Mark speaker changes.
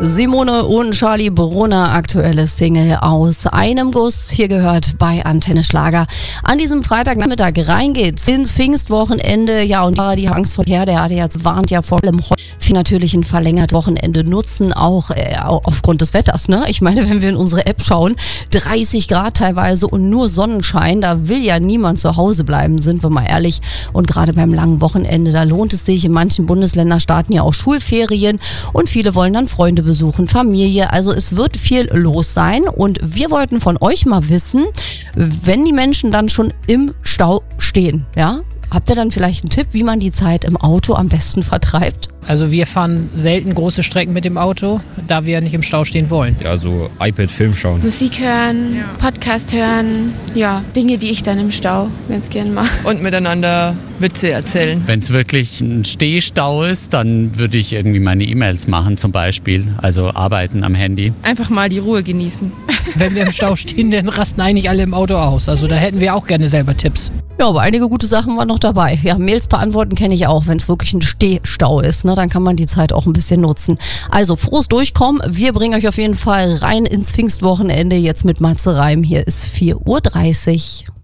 Speaker 1: Simone und Charlie Brunner, aktuelle Single aus einem Guss. Hier gehört bei Antenne Schlager. An diesem Freitagnachmittag reingeht's ins Pfingstwochenende. Ja, und die Angst vor der ADAC warnt ja vor allem für natürlich ein verlängertes Wochenende nutzen, auch aufgrund des Wetters. Ne? Ich meine, wenn wir in unsere App schauen, 30 Grad teilweise und nur Sonnenschein, da will ja niemand zu Hause bleiben, sind wir mal ehrlich. Und gerade beim langen Wochenende, da lohnt es sich. In manchen Bundesländern starten ja auch Schulferien und viele wollen dann Freunde besuchen, Familie. Also es wird viel los sein und wir wollten von euch mal wissen, wenn die Menschen dann schon im Stau stehen, ja? Habt ihr dann vielleicht einen Tipp, wie man die Zeit im Auto am besten vertreibt?
Speaker 2: Also wir fahren selten große Strecken mit dem Auto, da wir nicht im Stau stehen wollen.
Speaker 3: Ja, so iPad, Film schauen.
Speaker 4: Musik hören, Podcast hören, ja, Dinge, die ich dann im Stau ganz gern mache.
Speaker 5: Und miteinander Witze erzählen.
Speaker 6: Wenn es wirklich ein Stehstau ist, dann würde ich irgendwie meine E-Mails machen zum Beispiel, also arbeiten am Handy.
Speaker 5: Einfach mal die Ruhe genießen.
Speaker 2: Wenn wir im Stau stehen, dann rasten eigentlich alle im Auto aus. Also da hätten wir auch gerne selber Tipps.
Speaker 1: Ja, aber einige gute Sachen waren noch dabei. Ja, Mails beantworten kenne ich auch, wenn es wirklich ein Stehstau ist, ne, dann kann man die Zeit auch ein bisschen nutzen. Also frohes Durchkommen. Wir bringen euch auf jeden Fall rein ins Pfingstwochenende jetzt mit Matze Reim. Hier ist 4:30 Uhr.